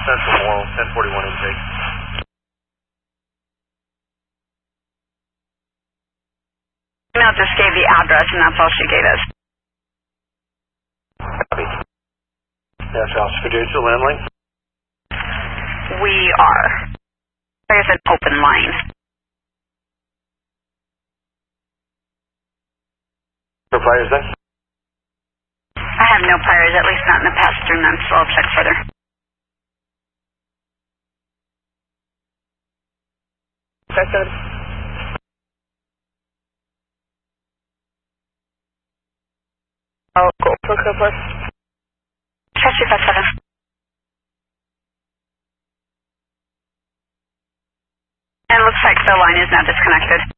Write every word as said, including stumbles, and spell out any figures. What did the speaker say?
Central Moral, ten forty-one intake. Email just gave the address and that's all she gave us. Copy. Yes, House Fiducia landline. We are. There's an open line. For priors then? I have no priors, at least not in the past three months, so I'll check further. Check that. Oh, cool. Coco Plus. Trust you, five seven. And it looks like the line is now disconnected.